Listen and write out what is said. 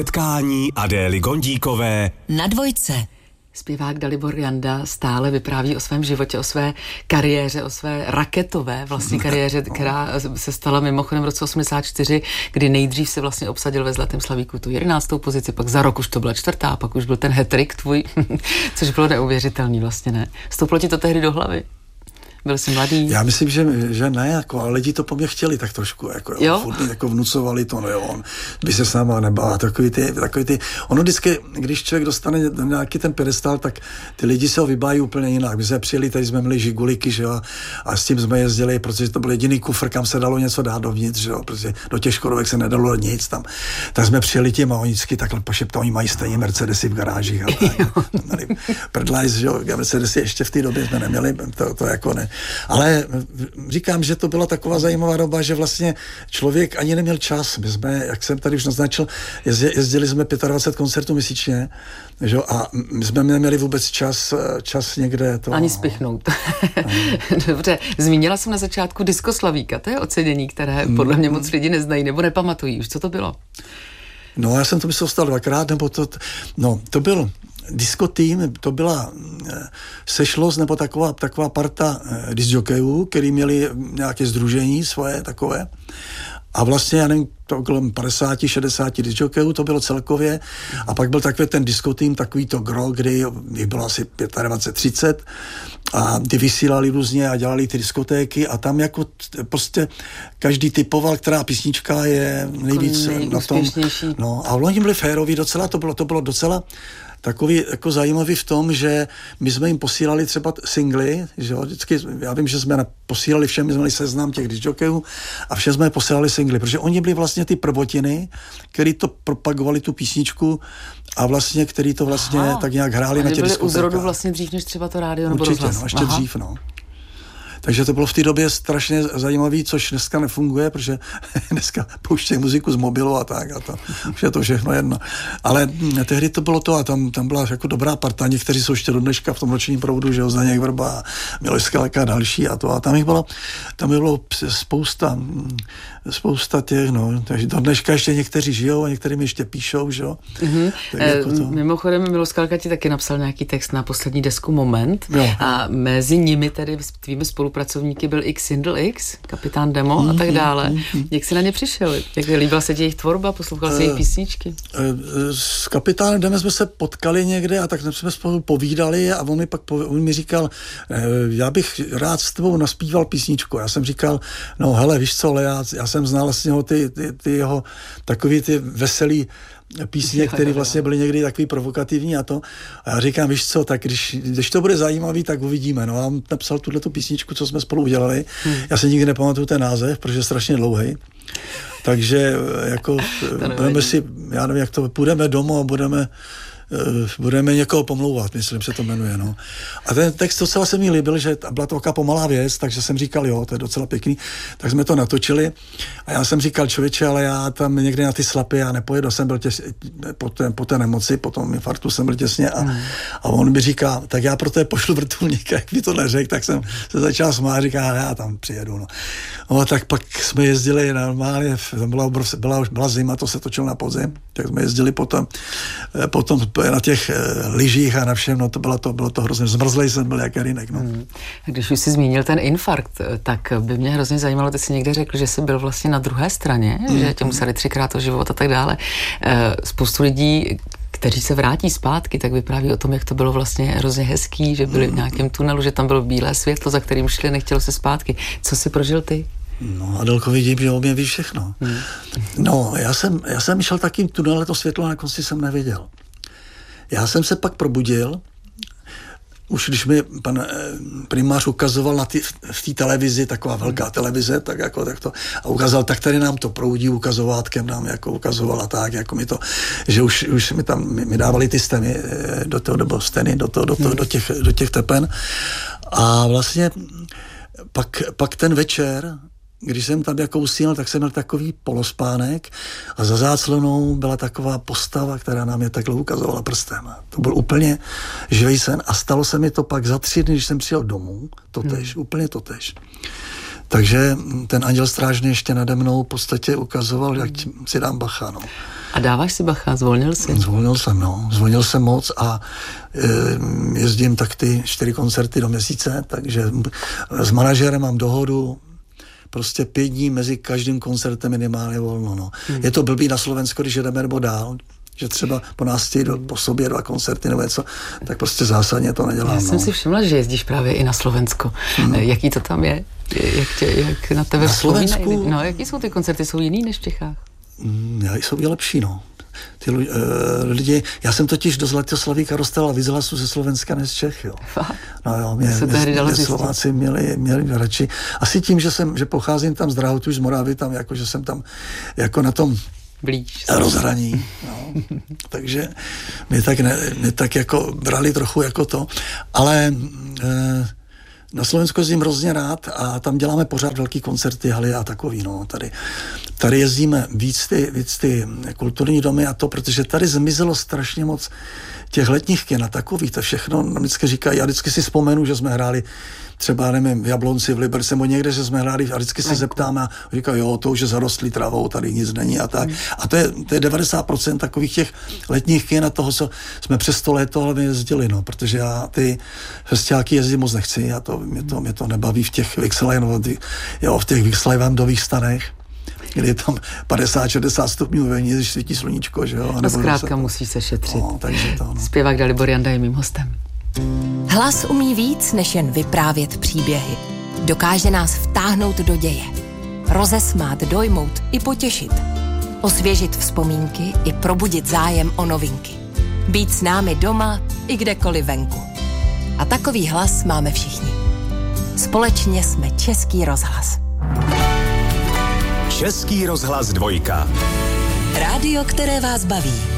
Setkání Adély Gondíkové na Dvojce. Zpěvák Dalibor Janda stále vypráví o svém životě, o své kariéře, o své raketové vlastně kariéře, která se stala mimochodem v roce 84, kdy nejdřív se vlastně obsadil ve Zlatém slavíku tu 11. pozici, pak za rok už to byla 4., pak už byl ten hat-trick tvůj, což bylo neuvěřitelný vlastně, ne? Stouplo ti to tehdy do hlavy? Byl jsi mladý? Já myslím, že ne, jako, ale lidi to po mně chtěli tak trošku, furt jako vnucovali to, no jo, on by se s náma nebál, takový ty, ono vždycky, když člověk dostane nějaký ten pedestal, tak ty lidi se ho vybájí úplně jinak. My jsme přijeli, tady jsme měli žiguliky, že jo, a s tím jsme jezdili, protože to byl jediný kufr, kam se dalo něco dát dovnitř, že jo, protože do těch Škodovek se nedalo nic tam. Tak jsme přijeli tím a oni vždycky takhle pošeptali, oni mají stejně Mercedesy v garážích a tak. Prdlajs, že jo, Mercedesy ještě v té době jsme neměli, to jako ne. Ale říkám, že to byla taková zajímavá doba, že vlastně člověk ani neměl čas. My jsme, jak jsem tady už naznačil, jezdili jsme 25 koncertů měsíčně, že? A my jsme neměli vůbec čas někde to... Ani spichnout. Dobře, zmínila jsem na začátku Disco Slavíka, to je ocenění, které podle mě moc lidi neznají nebo nepamatují. Už co to bylo? No, já jsem to myslel dostal 2krát, nebo to byl disco tým, to byla sešlost nebo taková parta discjokejů, který měli nějaké sdružení svoje takové. A vlastně, já nevím, to kolem 50-60 discjokejů to bylo celkově. A pak byl takový ten disco tým, takový to gro, kdy jich bylo asi 25-30 a ty vysílali různě a dělali ty diskotéky a tam jako prostě každý typoval, která písnička je nejvíc na tom. No, a oni byli féroví docela, to bylo docela takový jako zajímavý v tom, že my jsme jim posílali třeba singly, že jo, vždycky, já vím, že jsme posílali všem, my jsme měli seznam těch discjokejů a všem jsme posílali singly, protože oni byli vlastně ty prvotiny, který to propagovali tu písničku a vlastně, který to vlastně tak nějak hráli na těch diskotékách. Byli u zrodu vlastně dřív, než třeba to rádio nebo rozhlas. Určitě, no, ještě dřív, no. Takže to bylo v té době strašně zajímavý, což dneska nefunguje, protože dneska pouštějí muziku z mobilu a tak a to už je to všechno jedno. Ale tehdy to bylo to a tam byla jako dobrá parta, někteří jsou ještě do dneška v tom nočním proudu, že jo, Zdeněk Vrba, Miloš Skalka a další a to a tam bylo spousta těch, no, takže do dneška ještě někteří žijou a některým ještě píšou, že jo. Jako mimochodem Miloš Skalka ti taky napsal nějaký text na poslední desku Moment a mezi nimi tedy tvými spolupracovníky byl X Sindel X, Kapitán Demo a tak dále. Jak jsi na ně přišel? Jak líbila se ti jejich tvorba? Poslouchal jsi jejich písničky? S Kapitánem Demem jsme se potkali někde a tak jsme spolu povídali a on mi říkal, já bych rád s tebou naspíval písničku. Já jsem říkal, no hele, víš co, ale já jsem znal vlastně ty jeho takový ty veselý písně, které vlastně byly někdy takový provokativní a to. A já říkám, víš co, tak když to bude zajímavý, tak uvidíme. No a on napsal tuhletu písničku, co jsme spolu udělali. Já si nikdy nepamatuju ten název, protože je strašně dlouhý. Takže jako budeme si, já nevím, jak to, půjdeme domů a budeme někoho pomlouvat, myslím, se to jmenuje, no. A ten text docela se mi líbil, že byla to taková pomalá věc, takže jsem říkal, jo, to je docela pěkný, tak jsme to natočili a já jsem říkal, člověče, ale já tam někde na ty slapy, já nepojedu, jsem byl po té nemoci, po tom infarktu jsem byl těsně a on mi říká, tak já pro to pošlu vrtulníka, jak mi to neřekl, tak jsem se začal smát a říká, já tam přijedu, no. No, tak pak jsme jezdili normálně, byla zima, to se točilo na podzim, tak jsme jezdili potom na těch lyžích a na všem, no to bylo to hrozně, zmrzlej jsem byl jak Jarinek, no. Když už jsi zmínil ten infarkt, tak by mě hrozně zajímalo, ty jsi někde řekl, že jsi byl vlastně na druhé straně, že tě museli 3krát o život a tak dále. Spoustu lidí, kteří se vrátí zpátky, tak vypráví o tom, jak to bylo vlastně hrozně hezký, že byli v nějakém tunelu, že tam bylo bílé světlo, za kterým šli a nechtělo se zpátky. Co jsi prožil ty? No, Adelko, vidím, že o mě ví všechno. No, já jsem šel takým tunelem, to světlo na konci jsem neviděl. Já jsem se pak probudil, už když mi pan primář ukazoval v té televizi, taková velká televize, tak to, a ukázal, tak tady nám to proudí, ukazovátkem nám jako ukazovala tak, jako mi to, že už mi dávali ty steny do těch tepen. A vlastně pak ten večer, když jsem tam jako usínal, tak jsem měl takový polospánek a za záclonou byla taková postava, která nám je takhle ukazovala prstem. To byl úplně živý sen a stalo se mi to pak za 3 dny, když jsem přijel domů, úplně totéž. Takže ten anděl strážný ještě nade mnou v podstatě ukazoval, jak si dám bacha, no. A dáváš si bacha? Zvolnil jsi? Zvolnil jsem moc a jezdím tak ty 4 koncerty do měsíce, takže s manažerem mám dohodu, prostě 5 dní mezi každým koncertem minimálně volno, no. Je to blbý na Slovensko, když jedeme nebo dál, že třeba po nás chtějí po sobě 2 koncerty nebo něco, tak prostě zásadně to nedělám. Já jsem si všimla, že jezdíš právě i na Slovensko. Jaký to tam je? Jak na tebe vzpomínají? No, jaký jsou ty koncerty? Jsou jiný než v Čechách? Jsou i lepší, no. Ty lidi, já jsem totiž do Zlatoslavíka dostal víc hlasů ze Slovenska než z Čech, jo. No jo, mě Slováci měli radši. Asi tím, že pocházím tam z Drahotu, z Moravy, tam jako, že jsem tam jako na tom blíž rozhraní, no. Takže mě tak jako brali trochu jako to, ale na Slovensku jezdím hrozně rád a tam děláme pořád velký koncerty, haly a takový, no. Tady jezdíme víc ty kulturní domy a to, protože tady zmizelo strašně moc těch letních kin a takových, to všechno vždycky říkají, já vždycky si vzpomenu, že jsme hráli třeba, nevím, v Jablonci, v Liberci, nebo někde, že jsme hráli a vždycky se zeptáme a říkají, jo, to už je zarostlý travou, tady nic není a tak. A to je 90% takových těch letních kin a toho, co jsme přes 100 let hlavně jezdili, no, protože já ty festiáky jezdit moc nechci a mě to nebaví v těch Vixlajvandových stanech, kdy je tam 50-60 stupňů vevnitř, když svítí sluníčko, že jo. No zkrátka musí se šetřit. No, takže to, no. Zpěvák Dalibor Janda je mým hostem. Hlas umí víc, než jen vyprávět příběhy. Dokáže nás vtáhnout do děje. Rozesmát, dojmout i potěšit. Osvěžit vzpomínky i probudit zájem o novinky. Být s námi doma i kdekoliv venku. A takový hlas máme všichni. Společně jsme Český rozhlas. Český rozhlas 2. Rádio, které vás baví.